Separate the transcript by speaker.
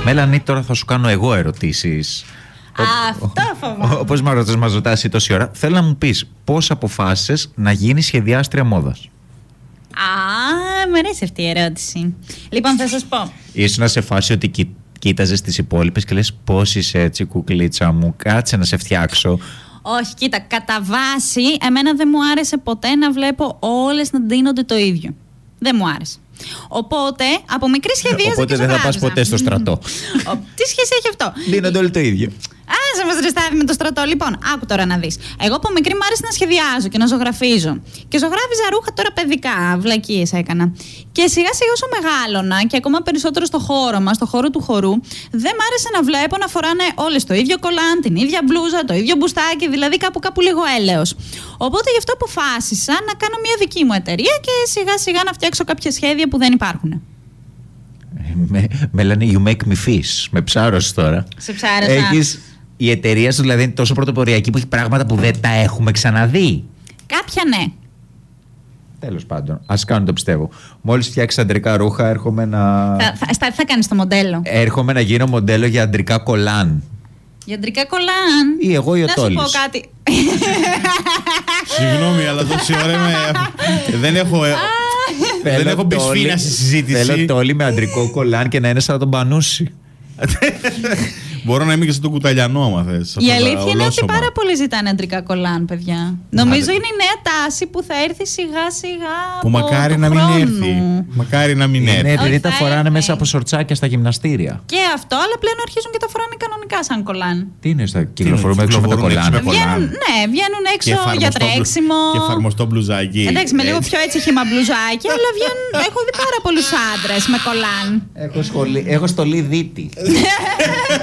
Speaker 1: Μέλανη, τώρα θα σου κάνω εγώ ερωτήσεις.
Speaker 2: Αυτό φοβάμαι.
Speaker 1: Όπως μας ρωτάς τόση ώρα, θέλω να μου πεις πώς αποφάσισες να γίνεις σχεδιάστρια μόδας.
Speaker 2: Μου αρέσει αυτή η ερώτηση. Λοιπόν, θα σας πω.
Speaker 1: Ήσουν σε φάση ότι κοίταζες τις υπόλοιπες και λες πώς είσαι έτσι κουκλίτσα μου, κάτσε να σε φτιάξω.
Speaker 2: Όχι, κοίτα, κατά βάση εμένα δεν μου άρεσε ποτέ να βλέπω όλες να ντύνονται το ίδιο. Δεν μου άρεσε. Οπότε, από μικρή σχεδίαζα.
Speaker 1: Οπότε δεν θα πας ποτέ στο στρατό.
Speaker 2: Τι σχέση έχει αυτό?
Speaker 1: Ντύνονται όλοι το ίδιο.
Speaker 2: Άσε μας ρεστάρει με το στρατό. Λοιπόν, άκου τώρα να δεις. Εγώ από μικρή μου άρεσε να σχεδιάζω και να ζωγραφίζω. Και ζωγράφιζα ρούχα τώρα παιδικά. Βλακίες έκανα. Και σιγά σιγά όσο μεγάλωνα και ακόμα περισσότερο στο χώρο μας, στο χώρο του χορού, δεν μ' άρεσε να βλέπω να φοράνε όλες το ίδιο κολάν, την ίδια μπλούζα, το ίδιο μπουστάκι, δηλαδή κάπου λίγο έλεος. Οπότε γι' αυτό αποφάσισα να κάνω μια δική μου εταιρεία και σιγά σιγά να φτιάξω κάποια σχέδια που δεν υπάρχουν.
Speaker 1: Μέλανη, you make me fish. Με ψάρωσες τώρα.
Speaker 2: Σε ψάρωσα.
Speaker 1: Η εταιρεία σου δηλαδή είναι τόσο πρωτοποριακή που έχει πράγματα που δεν τα έχουμε ξαναδεί.
Speaker 2: Κάποια ναι.
Speaker 1: Τέλος πάντων, ας κάνω το πιστεύω. Μόλις φτιάξεις αντρικά ρούχα, έρχομαι να.
Speaker 2: Θα κάνεις το μοντέλο.
Speaker 1: Έρχομαι να γίνω μοντέλο για αντρικά κολάν.
Speaker 2: Για αντρικά κολάν.
Speaker 1: Ή εγώ ή ο Τόλης.
Speaker 2: Να σου πω κάτι.
Speaker 3: Συγγνώμη, αλλά τόση ώρα δεν έχω μπισφίνα στη συζήτηση.
Speaker 1: Θέλω Τόλη με αντρικό κολάν και να είναι σαν τον Πανούση.
Speaker 3: Μπορώ να είμαι και σαν τον Κουταλιανό, άμα θες.
Speaker 2: Η αλήθεια είναι ότι πάρα πολλοί ζητάνε αντρικά κολάν, παιδιά. Νομίζω είναι η νέα τάση που θα έρθει σιγά σιγά.
Speaker 3: Που μακάρι να μην έρθει. Μακάρι να μην έρθει.
Speaker 1: Ναι, επειδή τα φοράνε μέσα από σορτσάκια στα γυμναστήρια.
Speaker 2: Και αυτό, αλλά πλέον αρχίζουν και τα φοράνε κανονικά σαν κολάν.
Speaker 1: Τι είναι, κυκλοφορούμε έξω με τα κολάν.
Speaker 2: Ναι, βγαίνουν έξω για τρέξιμο.
Speaker 3: Και εφαρμοστό μπλουζάκι.
Speaker 2: Εντάξει, με λίγο πιο έτσι χύμα μπλουζάκι, αλλά έχω δει πάρα πολλούς άντρες με κολάν.
Speaker 1: Έχω στολή δίτη.